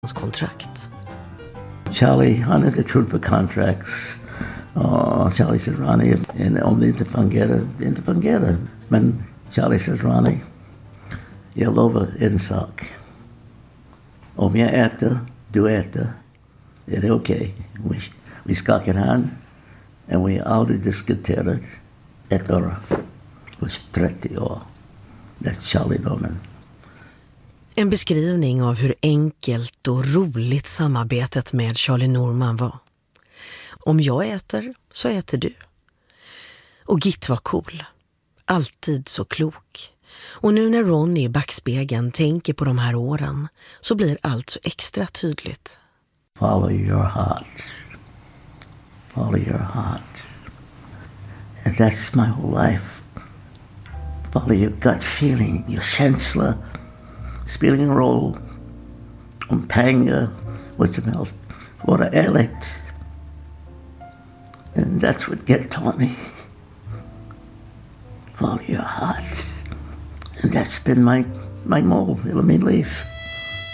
hans kontrakt. Charlie, han hade trott på contracts. Charlie said, Ronnie, om det inte fungerar, det inte fungerar. Men Charlie says, Ronnie, jag lovar en sak. Om jag äter, du äter. Är det okej? Vi skakade hand och vi aldrig diskuterat ett år. Det var 30 år. That's Charlie Norman. En beskrivning av hur enkelt och roligt samarbetet med Charlie Norman var. Om jag äter, så äter du. Och Git var cool. Alltid så klok. Och nu när Ronnie i backspegeln tänker på de här åren så blir allt så extra tydligt. Follow your heart. Follow your heart. And that's my whole life. Follow your gut feeling, your känsla. Spelar ingen roll om pengar, vad som helst. Vara ärligt. And that's what Git taught me. Follow your heart. And that's been my mold, hela min liv.